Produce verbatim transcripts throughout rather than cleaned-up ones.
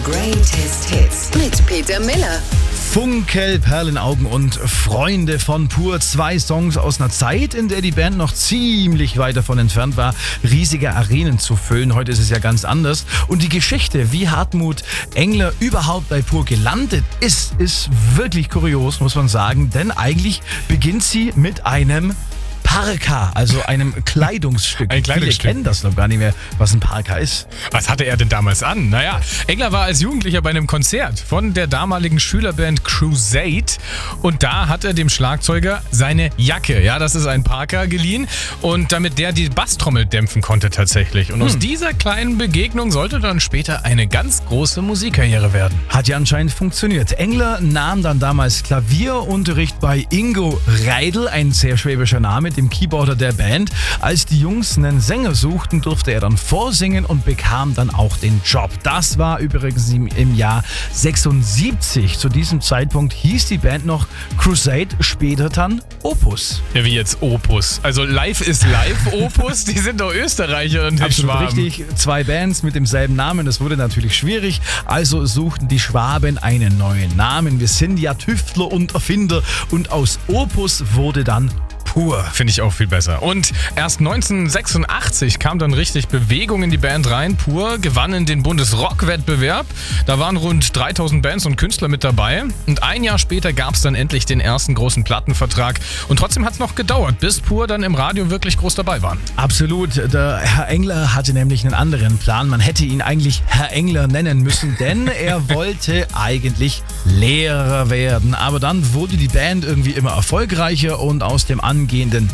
Greatest Hits mit Peter Miller. Funkel, Perlenaugen und Freunde von Pur. Zwei Songs aus einer Zeit, in der die Band noch ziemlich weit davon entfernt war, riesige Arenen zu füllen. Heute ist es ja ganz anders. Und die Geschichte, wie Hartmut Engler überhaupt bei Pur gelandet ist, ist wirklich kurios, muss man sagen. Denn eigentlich beginnt sie mit einem Parka, also einem Kleidungsstück. Ein Kleidungsstück. Viele kennen das noch gar nicht mehr, was ein Parka ist. Was hatte er denn damals an? Naja, Engler war als Jugendlicher bei einem Konzert von der damaligen Schülerband Crusade und da hat er dem Schlagzeuger seine Jacke, ja, das ist ein Parka, geliehen und damit der die Basstrommel dämpfen konnte tatsächlich. Und hm. aus dieser kleinen Begegnung sollte dann später eine ganz große Musikkarriere werden. Hat ja anscheinend funktioniert. Engler nahm dann damals Klavierunterricht bei Ingo Reidl, ein sehr schwäbischer Name, dem Keyboarder der Band. Als die Jungs einen Sänger suchten, durfte er dann vorsingen und bekam dann auch den Job. Das war übrigens im Jahr sechsundsiebzig. Zu diesem Zeitpunkt hieß die Band noch Crusade, später dann Opus. Ja, wie jetzt Opus? Also Live ist Live Opus, die sind doch Österreicher und Absolut Schwaben. Richtig, zwei Bands mit demselben Namen, das wurde natürlich schwierig, also suchten die Schwaben einen neuen Namen. Wir sind ja Tüftler und Erfinder und aus Opus wurde dann Pur. Finde ich auch viel besser. Und erst neunzehnhundertsechsundachtzig kam dann richtig Bewegung in die Band rein. Pur gewannen den Bundesrock-Wettbewerb. Da waren rund dreitausend Bands und Künstler mit dabei. Und ein Jahr später gab es dann endlich den ersten großen Plattenvertrag. Und trotzdem hat es noch gedauert, bis Pur dann im Radio wirklich groß dabei waren. Absolut. Der Herr Engler hatte nämlich einen anderen Plan. Man hätte ihn eigentlich Herr Engler nennen müssen, denn er wollte eigentlich Lehrer werden. Aber dann wurde die Band irgendwie immer erfolgreicher und aus dem angehenden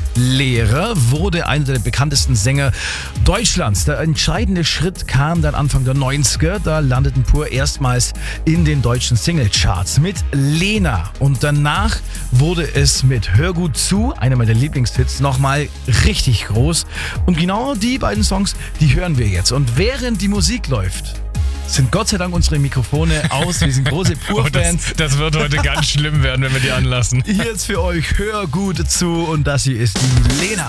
Lehrer wurde einer der bekanntesten Sänger Deutschlands. Der entscheidende Schritt kam dann Anfang der neunziger. Da landeten Pur erstmals in den deutschen Singlecharts mit Lena. Und danach wurde es mit Hör gut zu, einer meiner Lieblingshits, nochmal richtig groß. Und genau die beiden Songs, die hören wir jetzt. Und während die Musik läuft, sind Gott sei Dank unsere Mikrofone aus. Wir sind große Pur-Fans. Oh, das, das wird heute ganz schlimm werden, wenn wir die anlassen. Jetzt für euch Hör gut zu und das hier ist die Lena.